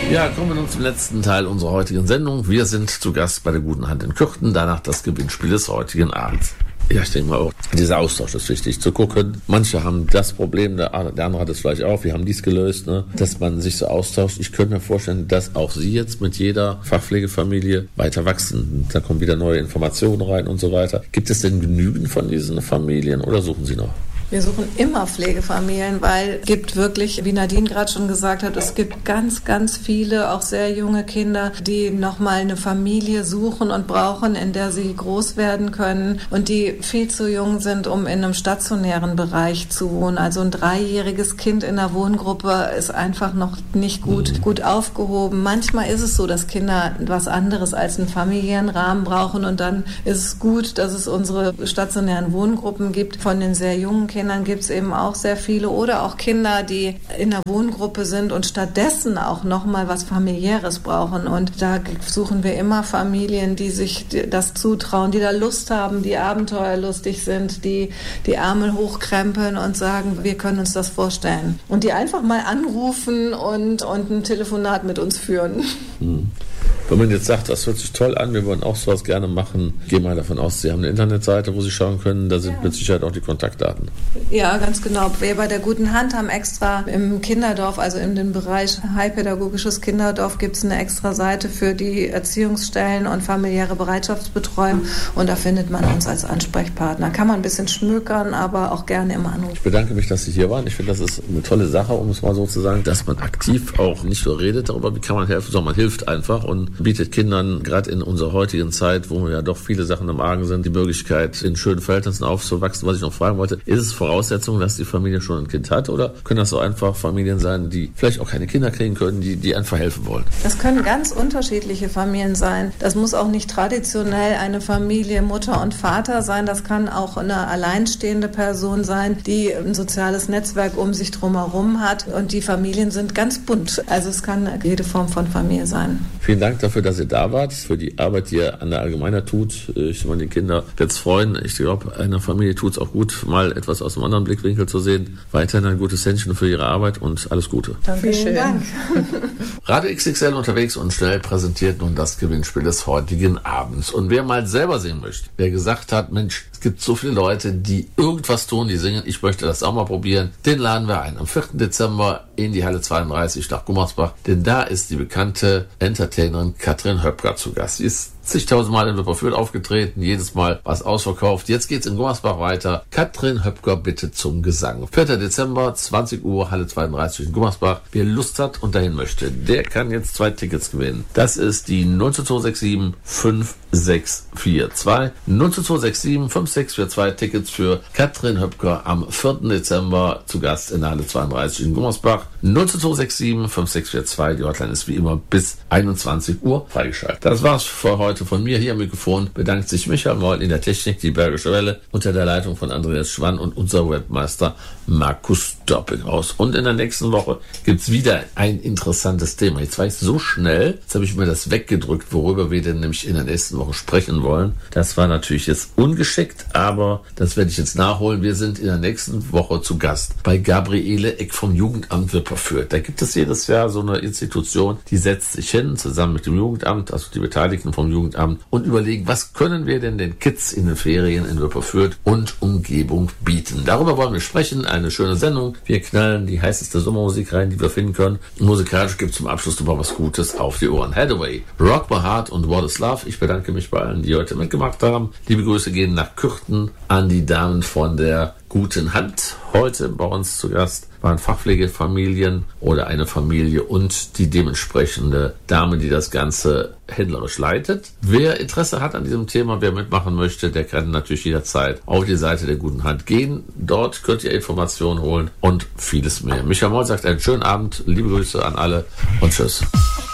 Ja, kommen wir nun zum letzten Teil unserer heutigen Sendung. Wir sind zu Gast bei der Guten Hand in Kürten, danach das Gewinnspiel des heutigen Abends. Ja, ich denke mal auch, dieser Austausch ist wichtig zu gucken. Manche haben das Problem, der andere hat es vielleicht auch, wir haben dies gelöst, ne? Dass man sich so austauscht. Ich könnte mir vorstellen, dass auch Sie jetzt mit jeder Fachpflegefamilie weiter wachsen. Da kommen wieder neue Informationen rein und so weiter. Gibt es denn genügend von diesen Familien oder suchen Sie noch? Wir suchen immer Pflegefamilien, weil es gibt wirklich, wie Nadine gerade schon gesagt hat, es gibt ganz, ganz viele, auch sehr junge Kinder, die nochmal eine Familie suchen und brauchen, in der sie groß werden können und die viel zu jung sind, um in einem stationären Bereich zu wohnen. Also ein 3-jähriges Kind in einer Wohngruppe ist einfach noch nicht gut aufgehoben. Manchmal ist es so, dass Kinder was anderes als einen familiären Rahmen brauchen und dann ist es gut, dass es unsere stationären Wohngruppen gibt. Von den sehr jungen Kindern gibt es eben auch sehr viele oder auch Kinder, die in einer Wohngruppe sind und stattdessen auch nochmal was Familiäres brauchen. Und da suchen wir immer Familien, die sich das zutrauen, die da Lust haben, die abenteuerlustig sind, die Ärmel hochkrempeln und sagen, wir können uns das vorstellen. Und die einfach mal anrufen und ein Telefonat mit uns führen. Wenn man jetzt sagt, das hört sich toll an, wir wollen auch sowas gerne machen, gehen wir davon aus, Sie haben eine Internetseite, wo Sie schauen können, da sind mit Sicherheit auch die Kontaktdaten. Ja, ganz genau. Wir bei der Guten Hand haben extra im Kinderdorf, also in dem Bereich Heilpädagogisches Kinderdorf, gibt es eine extra Seite für die Erziehungsstellen und familiäre Bereitschaftsbetreuung und da findet man uns als Ansprechpartner. Kann man ein bisschen schmökern, aber auch gerne immer anrufen. Ich bedanke mich, dass Sie hier waren. Ich finde, das ist eine tolle Sache, um es mal so zu sagen, dass man aktiv auch nicht nur redet darüber, wie kann man helfen, sondern man hilft einfach und bietet Kindern, gerade in unserer heutigen Zeit, wo ja doch viele Sachen im Argen sind, die Möglichkeit, in schönen Verhältnissen aufzuwachsen. Was ich noch fragen wollte, ist es Voraussetzung, dass die Familie schon ein Kind hat oder können das so einfach Familien sein, die vielleicht auch keine Kinder kriegen können, die einfach helfen wollen? Das können ganz unterschiedliche Familien sein. Das muss auch nicht traditionell eine Familie Mutter und Vater sein. Das kann auch eine alleinstehende Person sein, die ein soziales Netzwerk um sich drumherum hat und die Familien sind ganz bunt. Also es kann jede Form von Familie sein. Vielen Dank dafür, dass ihr da wart, für die Arbeit, die ihr an der Allgemeiner tut. Ich meine, die Kinder wird es freuen. Ich glaube, einer Familie tut es auch gut, mal etwas aus einem anderen Blickwinkel zu sehen. Weiterhin ein gutes Händchen für Ihre Arbeit und alles Gute. Dankeschön. Dank. Radio XXL unterwegs und schnell präsentiert nun das Gewinnspiel des heutigen Abends. Und wer mal selber singen möchte, wer gesagt hat, Mensch, es gibt so viele Leute, die irgendwas tun, die singen, ich möchte das auch mal probieren, den laden wir ein am 4. Dezember in die Halle 32 nach Gummersbach, denn da ist die bekannte Entertainerin Katrin Höpker zu Gast. Sie ist zigtausendmal in Wipperfürth aufgetreten, jedes Mal was ausverkauft. Jetzt geht's in Gummersbach weiter. Katrin Höpker bitte zum Gesang. 4. Dezember, 20 Uhr, Halle 32 in Gummersbach. Wer Lust hat und dahin möchte, der kann jetzt 2 Tickets gewinnen. Das ist die 02267 5642. 02267 5642 Tickets für Katrin Höpker am 4. Dezember zu Gast in der Halle 32 in Gummersbach. 02267 5642. Die Hotline ist wie immer bis 21 Uhr freigeschaltet. Das war's für heute von mir hier am Mikrofon. Bedankt sich Michael Moll in der Technik, die Bergische Welle, unter der Leitung von Andreas Schwann und unser Webmaster Markus Doppelhaus. Und in der nächsten Woche gibt's wieder ein interessantes Thema. Jetzt war ich so schnell, jetzt habe ich mir das weggedrückt, worüber wir denn nämlich in der nächsten Woche sprechen wollen. Das war natürlich jetzt ungeschickt, aber das werde ich jetzt nachholen. Wir sind in der nächsten Woche zu Gast bei Gabriele Eck vom Jugendamt Wipperfürth. Da gibt es jedes Jahr so eine Institution, die setzt sich hin, zusammen mit dem Jugendamt, also die Beteiligten vom Jugendamt, und überlegen, was können wir denn den Kids in den Ferien in Wipperfürth und Umgebung bieten. Darüber wollen wir sprechen. Eine schöne Sendung. Wir knallen die heißeste Sommermusik rein, die wir finden können. Musikalisch gibt es zum Abschluss nochmal was Gutes auf die Ohren. Hathaway, Rock My Heart und What Is Love. Ich bedanke mich bei allen, die heute mitgemacht haben. Liebe Grüße gehen nach Kürten an die Damen von der Guten Hand. Heute bei uns zu Gast waren Fachpflegefamilien oder eine Familie und die dementsprechende Dame, die das Ganze händlerisch leitet. Wer Interesse hat an diesem Thema, wer mitmachen möchte, der kann natürlich jederzeit auf die Seite der Guten Hand gehen. Dort könnt ihr Informationen holen und vieles mehr. Michael Moll sagt einen schönen Abend, liebe Grüße an alle und tschüss.